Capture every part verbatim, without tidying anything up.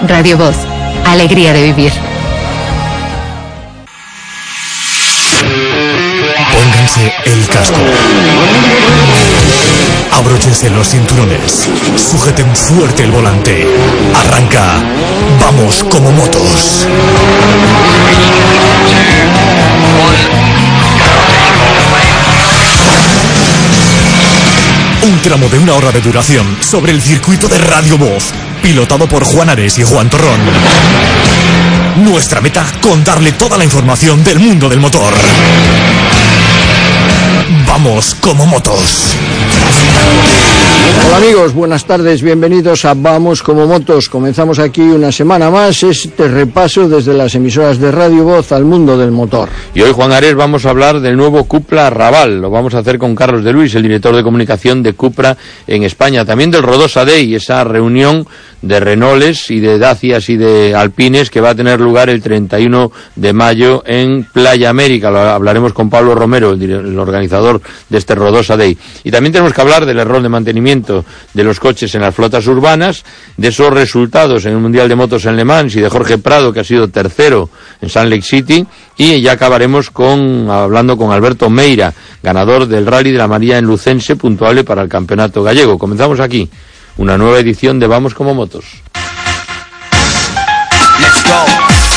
Radio Voz, alegría de vivir. Pónganse el casco. Abróchense los cinturones. Sujeten fuerte el volante. Arranca. Vamos como motos. Un tramo de una hora de duración sobre el circuito de Radio Voz, pilotado por Juan Ares y Juan Torrón. Nuestra meta, contarle toda la información del mundo del motor. Vamos como motos. Hola amigos, buenas tardes, bienvenidos a Vamos como motos. Comenzamos aquí una semana más este repaso desde las emisoras de Radio Voz al mundo del motor. Y hoy, Juan Ares, vamos a hablar del nuevo Cupra Raval. Lo vamos a hacer con Carlos de Luis, el director de comunicación de Cupra en España. También del Rodosa Day, esa reunión de Renaults y de Dacias y de Alpines que va a tener lugar el treinta y uno de mayo en Playa América. Lo hablaremos con Pablo Romero, el, el organizador de este Rodosa Day. Y también tenemos que hablar del error de mantenimiento de los coches en las flotas urbanas, de esos resultados en el Mundial de Motos en Le Mans y de Jorge Prado, que ha sido tercero en Salt Lake City, y ya acabaremos con hablando con Alberto Meira, ganador del Rally de la María en Lucense, puntuable para el Campeonato Gallego. Comenzamos aquí una nueva edición de Vamos como motos. Let's go.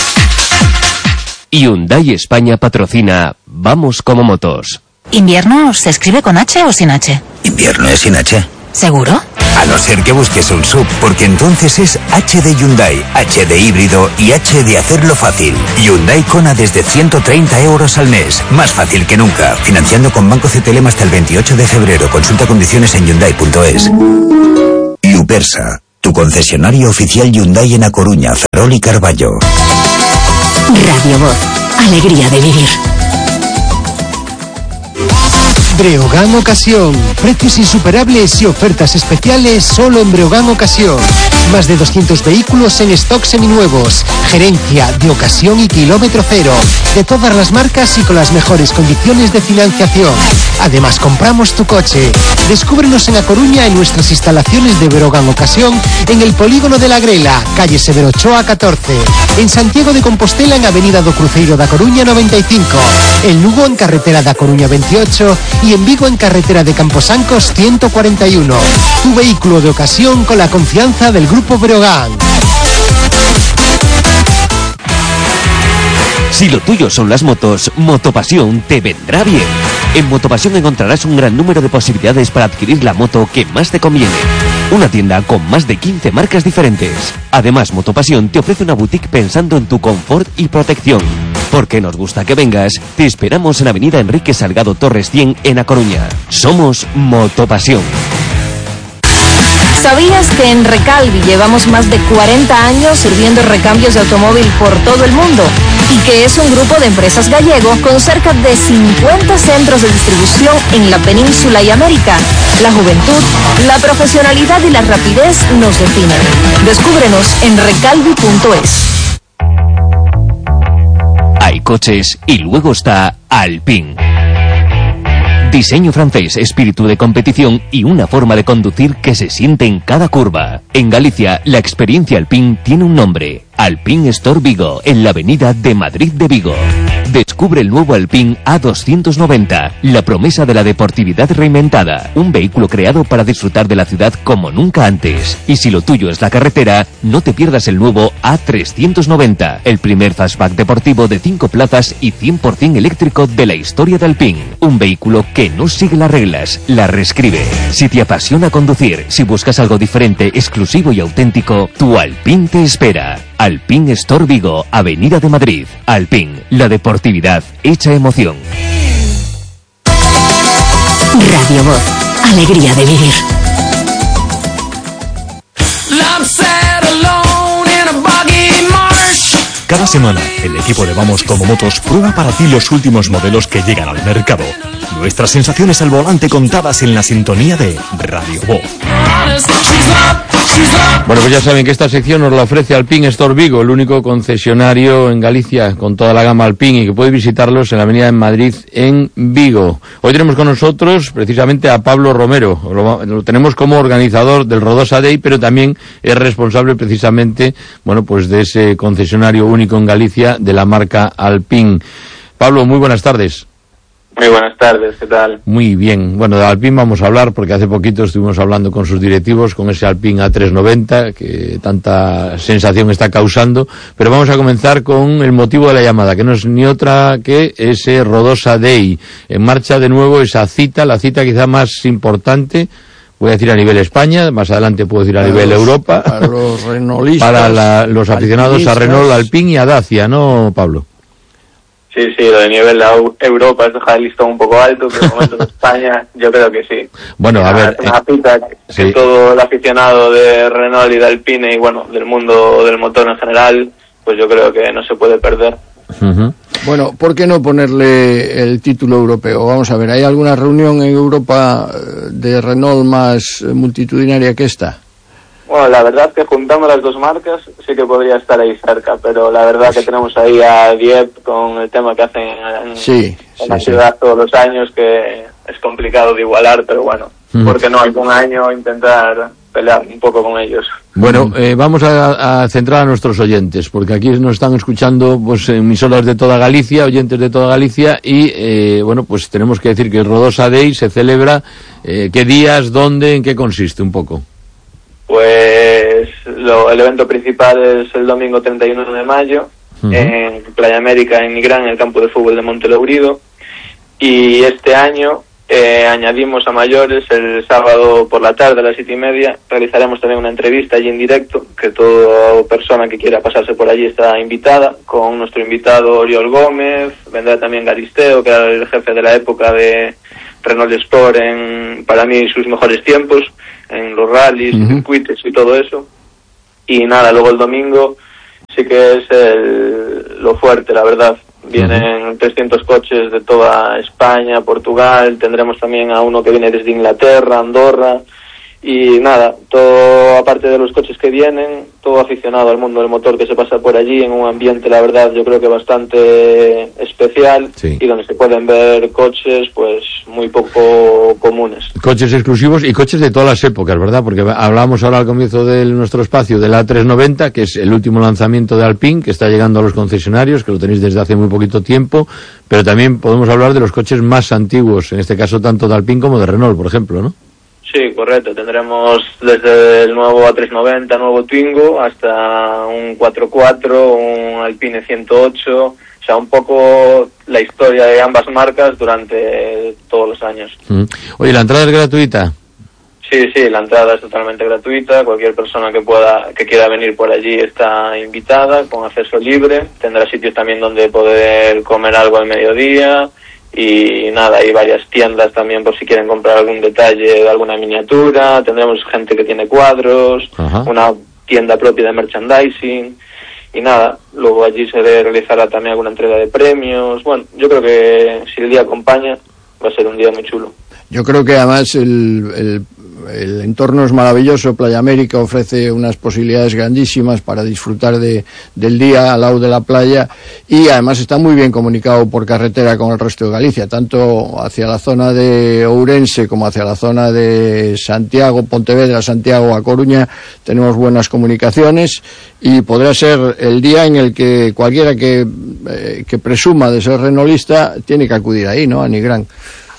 Hyundai España patrocina Vamos como motos. ¿Invierno se escribe con H o sin H? Invierno es sin H. ¿Seguro? A no ser que busques un sub, porque entonces es H de Hyundai, H de híbrido y H de hacerlo fácil. Hyundai Kona desde ciento treinta euros al mes. Más fácil que nunca. Financiando con Banco C T L M hasta el veintiocho de febrero. Consulta condiciones en Hyundai punto es. Upersa, tu concesionario oficial Hyundai en A Coruña, Ferrol y Carballo. Radio Voz, alegría de vivir. Breogán Ocasión, precios insuperables y ofertas especiales solo en Breogán Ocasión. Más de doscientos vehículos en stock seminuevos, gerencia de ocasión y kilómetro cero, de todas las marcas y con las mejores condiciones de financiación. Además compramos tu coche. Descúbrenos en A Coruña en nuestras instalaciones de Breogán Ocasión, en el Polígono de la Grela, calle Severo Ochoa catorce, en Santiago de Compostela en Avenida do Cruceiro da Coruña noventa y cinco, en Lugo en carretera da Coruña veintiocho y en Vigo en carretera de Camposancos ciento cuarenta y uno. Tu vehículo de ocasión con la confianza del Grupo Breogán. Si lo tuyo son las motos, Motopasión te vendrá bien. En Motopasión encontrarás un gran número de posibilidades para adquirir la moto que más te conviene. Una tienda con más de quince marcas diferentes. Además, Motopasión te ofrece una boutique pensando en tu confort y protección. Porque nos gusta que vengas, te esperamos en Avenida Enrique Salgado Torres cien en A Coruña. Somos Motopasión. ¿Sabías que en Recalvi llevamos más de cuarenta años sirviendo recambios de automóvil por todo el mundo? Y que es un grupo de empresas gallego con cerca de cincuenta centros de distribución en la península y América. La juventud, la profesionalidad y la rapidez nos definen. Descúbrenos en recalvi punto es. Hay coches y luego está Alpine. Diseño francés, espíritu de competición y una forma de conducir que se siente en cada curva. En Galicia, la experiencia Alpine tiene un nombre: Alpine Store Vigo, en la avenida de Madrid de Vigo. Descubre el nuevo Alpine A doscientos noventa, la promesa de la deportividad reinventada. Un vehículo creado para disfrutar de la ciudad como nunca antes. Y si lo tuyo es la carretera, no te pierdas el nuevo A trescientos noventa, el primer fastback deportivo de cinco plazas y cien por ciento eléctrico de la historia de Alpine. Un vehículo que no sigue las reglas, las reescribe. Si te apasiona conducir, si buscas algo diferente, exclusivo y auténtico, tu Alpine te espera. Alpine Store Vigo, Avenida de Madrid. Alpine, la deportividad hecha emoción. Radio Voz, alegría de vivir. Cada semana, el equipo de Vamos como motos prueba para ti los últimos modelos que llegan al mercado. Nuestras sensaciones al volante contadas en la sintonía de Radio Voz. Bueno, Bueno, pues ya saben que esta sección nos la ofrece Alpine Store Vigo, el único concesionario en Galicia con toda la gama Alpine, y que puede visitarlos en la avenida en Madrid, en Vigo. Hoy tenemos con nosotros precisamente a Pablo Romero. Lo, lo tenemos como organizador del Rodosa Day, pero también es responsable precisamente, bueno, pues de ese concesionario único en Galicia de la marca Alpine. Pablo, muy buenas tardes. Muy buenas tardes, ¿qué tal? Muy bien. Bueno, de Alpine vamos a hablar porque hace poquito estuvimos hablando con sus directivos, con ese Alpine A trescientos noventa que tanta sensación está causando, pero vamos a comenzar con el motivo de la llamada, que no es ni otra que ese Rodosa Day. En marcha de nuevo esa cita, la cita quizá más importante, voy a decir a nivel España, más adelante puedo decir a para nivel los, Europa, para los renolistas, para la, los aficionados a Renault, Alpine y a Dacia, ¿no, Pablo? Sí, sí, lo de nivel de Europa es dejar el listón un poco alto, pero en el momento de España yo creo que sí. Bueno, a ver... Es una cita que, sí. que todo el aficionado de Renault y de Alpine y bueno, del mundo del motor en general, pues yo creo que no se puede perder. Uh-huh. Bueno, ¿por qué no ponerle el título europeo? Vamos a ver, ¿hay alguna reunión en Europa de Renault más multitudinaria que esta? Bueno, la verdad que juntando las dos marcas sí que podría estar ahí cerca, pero la verdad que tenemos ahí a Dieppe con el tema que hacen en, sí, en sí, la ciudad sí. todos los años, que es complicado de igualar, pero bueno, mm. ¿por qué no algún año intentar pelear un poco con ellos? Bueno, eh, vamos a, a centrar a nuestros oyentes, porque aquí nos están escuchando pues emisoras de toda Galicia, oyentes de toda Galicia, y eh, bueno, pues tenemos que decir que el Rodosa Day se celebra, eh, ¿qué días, dónde, en qué consiste un poco? Pues lo, el evento principal es el domingo treinta y uno de mayo, uh-huh. en Playa América, en Nigrán, en el campo de fútbol de Montelourido, y este año eh, añadimos a mayores el sábado por la tarde a las siete y media. Realizaremos también una entrevista allí en directo, que toda persona que quiera pasarse por allí está invitada, con nuestro invitado Oriol Gómez. Vendrá también Garisteo, que era el jefe de la época de Renault Sport en, para mí, sus mejores tiempos en los rallies, uh-huh. circuitos y todo eso. Y nada, luego el domingo sí que es el, lo fuerte, la verdad. Vienen uh-huh. trescientos coches de toda España, Portugal, tendremos también a uno que viene desde Inglaterra, Andorra, y nada, todo, aparte de los coches que vienen, todo aficionado al mundo del motor que se pasa por allí en un ambiente, la verdad, yo creo que bastante especial, sí. y donde se pueden ver coches pues muy poco comunes. Coches exclusivos y coches de todas las épocas, ¿verdad? Porque hablamos ahora al comienzo de nuestro espacio del A trescientos noventa, que es el último lanzamiento de Alpine, que está llegando a los concesionarios, que lo tenéis desde hace muy poquito tiempo, pero también podemos hablar de los coches más antiguos, en este caso tanto de Alpine como de Renault, por ejemplo, ¿no? Sí, correcto. Tendremos desde el nuevo A trescientos noventa, nuevo Twingo, hasta un cuatro cuatro, un Alpine ciento ocho, o sea, un poco la historia de ambas marcas durante todos los años. Mm. Oye, ¿la entrada es gratuita? Sí, sí, la entrada es totalmente gratuita. Cualquier persona que pueda, que quiera venir por allí está invitada, con acceso libre. Tendrá sitios también donde poder comer algo al mediodía. Y nada, hay varias tiendas también por si quieren comprar algún detalle de alguna miniatura. Tendremos gente que tiene cuadros, Ajá. una tienda propia de merchandising. Y nada, luego allí se realizará también alguna entrega de premios. Bueno, yo creo que si el día acompaña, va a ser un día muy chulo. Yo creo que además el, el, el entorno es maravilloso. Playa América ofrece unas posibilidades grandísimas para disfrutar de, del día al lado de la playa, y además está muy bien comunicado por carretera con el resto de Galicia, tanto hacia la zona de Ourense como hacia la zona de Santiago, Pontevedra, Santiago a Coruña. Tenemos buenas comunicaciones y podrá ser el día en el que cualquiera que, eh, que presuma de ser renolista tiene que acudir ahí, ¿no? A Nigrán.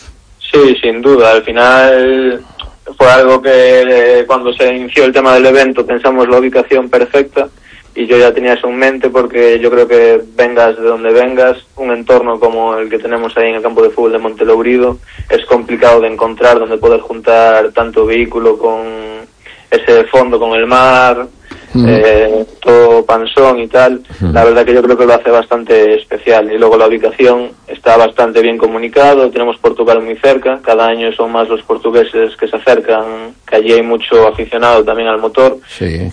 Sí, sin duda. Al final fue algo que eh, cuando se inició el tema del evento pensamos la ubicación perfecta, y yo ya tenía eso en mente, porque yo creo que vengas de donde vengas, un entorno como el que tenemos ahí en el campo de fútbol de Montelourido es complicado de encontrar, donde poder juntar tanto vehículo con ese fondo con el mar, mm. eh, todo panzón y tal. Mm. La verdad que yo creo que lo hace bastante especial. Y luego la ubicación está bastante bien comunicado. Tenemos Portugal muy cerca, cada año son más los portugueses que se acercan, que allí hay mucho aficionado también al motor. Sí.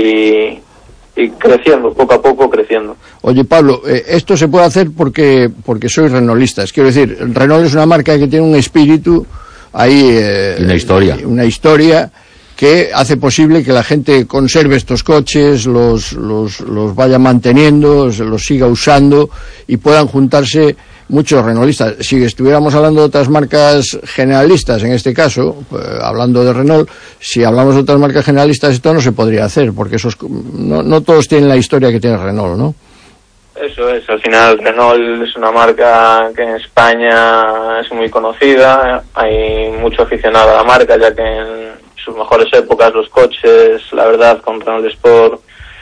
y, y creciendo, poco a poco creciendo. Oye, Pablo, eh, esto se puede hacer porque porque sois renolistas. Quiero decir, Renault es una marca que tiene un espíritu ahí, eh, y una historia una historia que hace posible que la gente conserve estos coches, los, los, los vaya manteniendo, los siga usando y puedan juntarse muchos renaultistas. Si estuviéramos hablando de otras marcas generalistas, en este caso, pues, hablando de Renault, si hablamos de otras marcas generalistas, esto no se podría hacer, porque esos no, no todos tienen la historia que tiene Renault, ¿no? Eso es, al final Renault es una marca que en España es muy conocida, hay mucho aficionado a la marca, ya que en sus mejores épocas los coches, la verdad, con Renault Sport,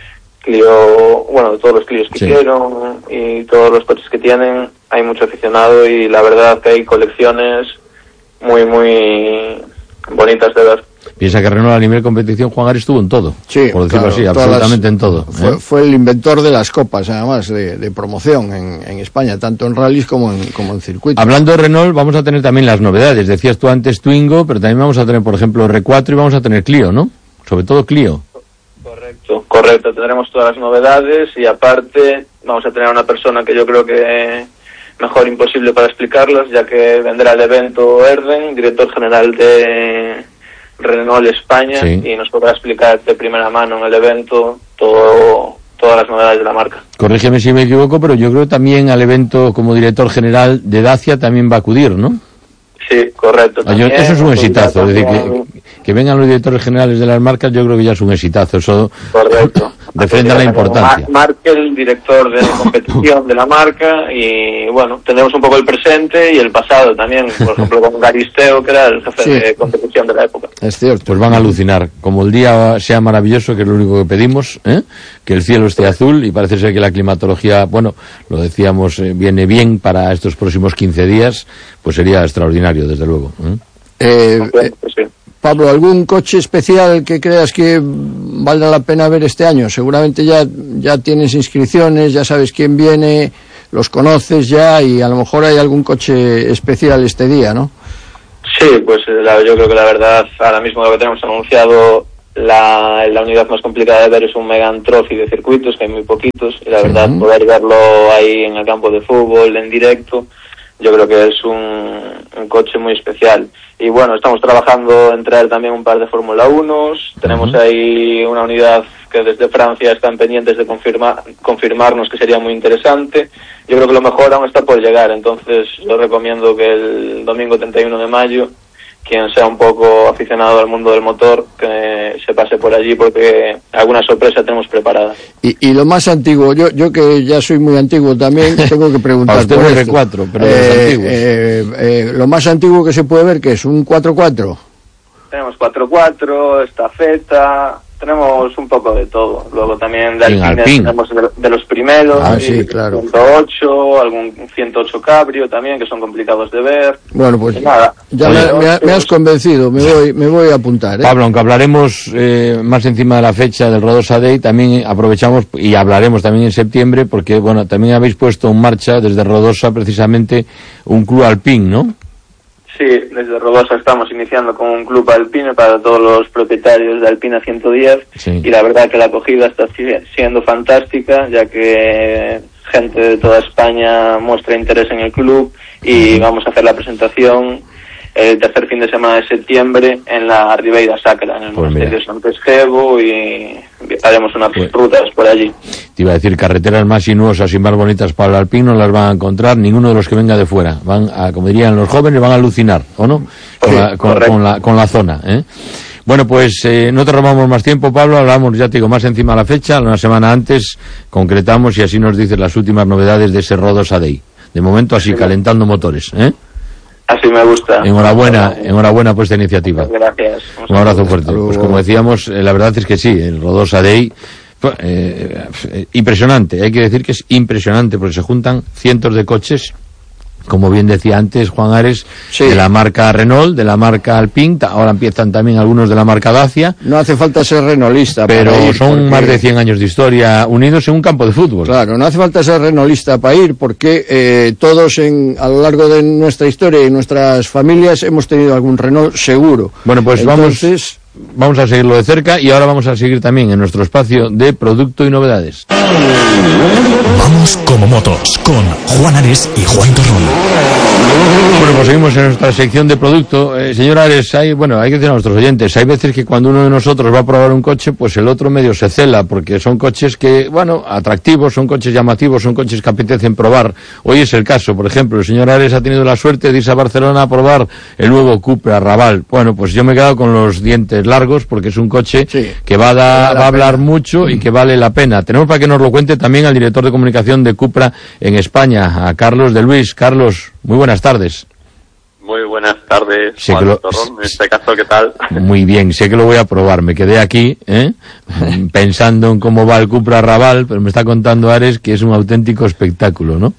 Clio, bueno, todos los Clios que sí. hicieron y todos los coches que tienen, hay mucho aficionado y la verdad que hay colecciones muy, muy bonitas de ver. Piensa que Renault a nivel de competición, Juan Ares estuvo en todo, sí, por decirlo claro, así, absolutamente las, en todo. Fue, ¿eh? fue el inventor de las copas, además, de, de promoción en, en España, tanto en rallies como en, como en circuitos. Hablando de Renault, vamos a tener también las novedades. Decías tú antes Twingo, pero también vamos a tener, por ejemplo, R cuatro y vamos a tener Clio, ¿no? Sobre todo Clio. Correcto, correcto. Tendremos todas las novedades y aparte vamos a tener a una persona que yo creo que mejor imposible para explicarlas, ya que vendrá al evento Erden, director general de Renault España, sí. y nos podrá explicar de primera mano en el evento todo, todas las novedades de la marca. Corrígeme si me equivoco, pero yo creo también al evento como director general de Dacia también va a acudir, ¿no? Sí, correcto. Ah, yo, eso es un exitazo, es decir, también... que, que vengan los directores generales de las marcas, yo creo que ya es un exitazo, eso correcto. defrenda la importancia. Mar Markel, director de competición de la marca, y bueno, tenemos un poco el presente y el pasado también, por ejemplo con Garisteo, que era el jefe sí. de competición de la época. Es cierto. Pues van a alucinar, como el día sea maravilloso, que es lo único que pedimos, ¿eh? Que el cielo esté azul, y parece ser que la climatología, bueno, lo decíamos, eh, viene bien para estos próximos quince días, pues sería extraordinario, desde luego. ¿eh? Eh, eh, sí. Pablo, ¿algún coche especial que creas que valga la pena ver este año? Seguramente ya, ya tienes inscripciones, ya sabes quién viene, los conoces ya, y a lo mejor hay algún coche especial este día, ¿no? Sí, pues la, yo creo que la verdad, ahora mismo lo que tenemos anunciado, la, la unidad más complicada de ver es un Megane Trophy de circuitos, que hay muy poquitos, y la verdad, uh-huh. poder verlo ahí en el campo de fútbol, en directo, yo creo que es un, un coche muy especial. Y bueno, estamos trabajando en traer también un par de Fórmula uno, tenemos uh-huh. ahí una unidad que desde Francia están pendientes de confirmar, confirmarnos, que sería muy interesante. Yo creo que lo mejor aún está por llegar, entonces yo recomiendo que el domingo treinta y uno de mayo, quien sea un poco aficionado al mundo del motor, que se pase por allí, porque alguna sorpresa tenemos preparada. Y, y lo más antiguo, yo yo que ya soy muy antiguo también, tengo que preguntar. A usted por R esto. cuatro, pero eh, de los antiguos. Eh, eh, lo más antiguo que se puede ver, que es un cuatro cuatro. Tenemos cuatro cuatro, estafeta, tenemos un poco de todo. Luego también de Alpine tenemos de, de los primeros, ah, sí, claro. ciento ocho, algún ciento ocho Cabrio también, que son complicados de ver. Bueno, pues y nada. ya me, me, me has convencido, me voy, me voy a apuntar. ¿eh? Pablo, aunque hablaremos eh, más encima de la fecha del Rodosa Day, también aprovechamos y hablaremos también en septiembre, porque bueno, también habéis puesto en marcha desde Rodosa precisamente un club alpín, ¿no? Sí, desde Rodosa estamos iniciando con un club alpino para todos los propietarios de Alpina ciento diez, sí. Y la verdad que la acogida está siendo fantástica, ya que gente de toda España muestra interés en el club y uh-huh. vamos a hacer la presentación el tercer fin de semana de septiembre en la Ribeira Sacra, en el pues monasterio de Santo Esquevo, y haremos unas pues, rutas por allí. Te iba a decir, carreteras más sinuosas y más bonitas para el alpín no las van a encontrar ninguno de los que venga de fuera. Van a, como dirían los jóvenes, van a alucinar, ¿o no? Con, sí, la, con, con, la, con la zona, ¿eh? Bueno, pues eh, no te robamos más tiempo, Pablo, hablamos, ya te digo, más encima de la fecha, una semana antes concretamos y así nos dices las últimas novedades de ese Rodosa Day. De momento así, sí, calentando motores, ¿eh? Así me gusta. Enhorabuena, enhorabuena por esta iniciativa. Gracias. Un abrazo fuerte. Pues como decíamos, eh, la verdad es que sí, el Rodosa Day, eh, eh, impresionante, hay que decir que es impresionante, porque se juntan cientos de coches, como bien decía antes Juan Ares, sí. de la marca Renault, de la marca Alpine, ahora empiezan también algunos de la marca Dacia. No hace falta ser renaultista, pero para ir, son porque... más de cien años de historia unidos en un campo de fútbol. Claro, no hace falta ser renaultista para ir, porque eh, todos en, a lo largo de nuestra historia y nuestras familias hemos tenido algún Renault seguro. Bueno, pues Entonces... vamos... vamos a seguirlo de cerca y ahora vamos a seguir también en nuestro espacio de producto y novedades. Vamos como motos con Juan Ares y Juan Torrón. Bueno, pues seguimos en nuestra sección de producto. Eh, señor Ares, hay, bueno, hay que decir a nuestros oyentes, hay veces que cuando uno de nosotros va a probar un coche, pues el otro medio se cela, porque son coches que, bueno, atractivos, son coches llamativos, son coches que apetecen probar. Hoy es el caso, por ejemplo, el señor Ares ha tenido la suerte de irse a Barcelona a probar el nuevo Cupra Raval. Bueno, pues yo me he quedado con los dientes largos, porque es un coche sí, que va a, da, va a hablar pena. mucho y que vale la pena. Tenemos para que nos lo cuente también al director de comunicación de Cupra en España, a Carlos de Luis. Carlos, muy buenas tardes. Muy buenas tardes, sí, Juan lo... Torrón. En este caso, ¿qué tal? Muy bien, sé que lo voy a probar. Me quedé aquí, ¿eh? pensando en cómo va el Cupra Raval, pero me está contando Ares que es un auténtico espectáculo, ¿no?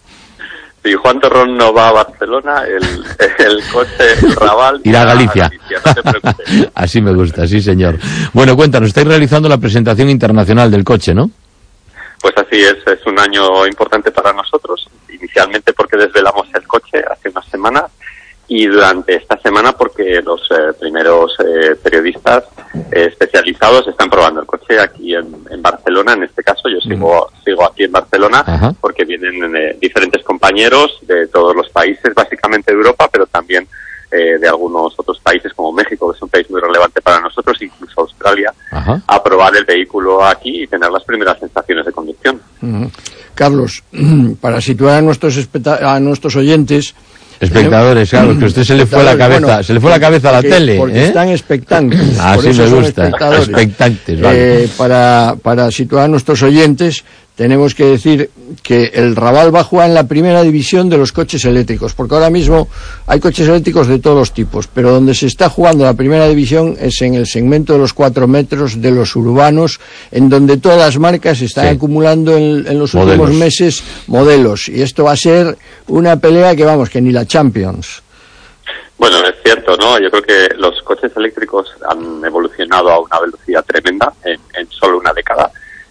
Si Juan Torrón no va a Barcelona, el, el coche, el Raval... irá a Galicia. A Galicia, no te preocupes. Así me gusta, sí señor. Bueno, cuéntanos, estáis realizando la presentación internacional del coche, ¿no? Pues así es, es un año importante para nosotros, inicialmente porque desvelamos el coche hace unas semanas, y durante esta semana porque los eh, primeros eh, periodistas eh, especializados están probando el coche aquí en, en Barcelona. En este caso yo sigo mm. sigo aquí en Barcelona. Ajá. Porque vienen eh, diferentes compañeros de todos los países, básicamente de Europa, pero también eh, de algunos otros países como México, que es un país muy relevante para nosotros, incluso Australia, Ajá. a probar el vehículo aquí y tener las primeras sensaciones de conducción. Uh-huh. Carlos, para situar a nuestros especta- a nuestros oyentes... Espectadores, claro, que a usted se le fue la cabeza, bueno, se le fue la cabeza a la porque, tele, porque ¿eh? están expectantes. Así me gusta, expectantes, vale. Eh, para, para situar a nuestros oyentes, tenemos que decir que el Raval va a jugar en la primera división de los coches eléctricos, porque ahora mismo hay coches eléctricos de todos los tipos, pero donde se está jugando la primera división es en el segmento de los cuatro metros, de los urbanos, en donde todas las marcas están sí. acumulando en, en los modelos. últimos meses modelos, y esto va a ser una pelea que, vamos, que ni la Champions. Bueno, es cierto, ¿no? Yo creo que los coches eléctricos han evolucionado a una velocidad tremenda en, en solo una década.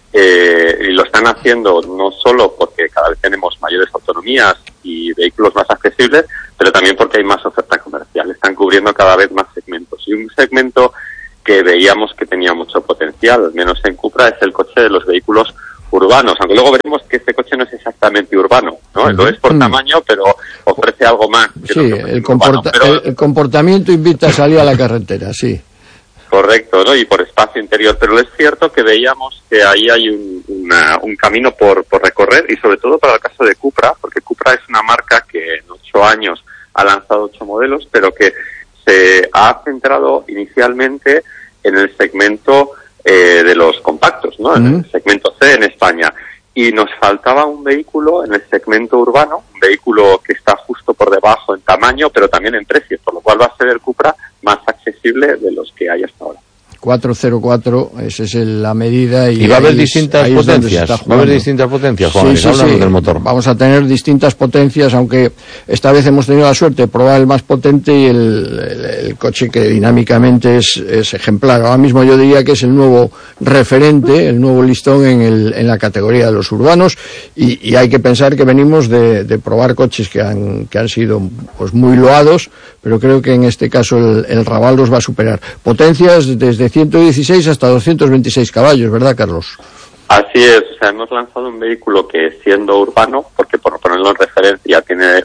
Eh, y lo están haciendo no solo porque cada vez tenemos mayores autonomías y vehículos más accesibles, pero también porque hay más oferta comercial. Están cubriendo cada vez más segmentos. Y un segmento que veíamos que tenía mucho potencial, al menos en Cupra, es el coche de los vehículos urbanos, aunque luego veremos que este coche no es exactamente urbano, ¿no? Lo es por tamaño, pero ofrece algo más. Que sí, lo que el, comporta- pero... el, el comportamiento invita a salir a la carretera, sí. Correcto, ¿no? Y por espacio interior, pero es cierto que veíamos que ahí hay un, una, un camino por, por recorrer, y sobre todo para el caso de Cupra, porque Cupra es una marca que en ocho años ha lanzado ocho modelos, pero que se ha centrado inicialmente en el segmento eh, de los compactos, ¿no? En el segmento C en España. Y nos faltaba un vehículo en el segmento urbano, un vehículo que está justo por debajo en tamaño, pero también en precio, por lo cual va a ser el Cupra más accesible de los que hay hasta ahora. cuatrocientos cuatro, esa es el, la medida. Y, y va a haber es, potencias, potencias, va a haber distintas potencias, Juan, sí, sí, sí. del motor. Vamos a tener distintas potencias, aunque esta vez hemos tenido la suerte de probar el más potente y el, el, el coche que dinámicamente es, es ejemplar. Ahora mismo yo diría que es el nuevo referente, el nuevo listón en, el, en la categoría de los urbanos, y, y hay que pensar que venimos de, de probar coches que han, que han sido pues muy loados, pero creo que en este caso el, el Raval los va a superar. Potencias desde ciento dieciséis hasta doscientos veintiséis caballos, ¿verdad, Carlos? Así es, o sea, hemos lanzado un vehículo que, siendo urbano, porque por ponerlo en referencia, tiene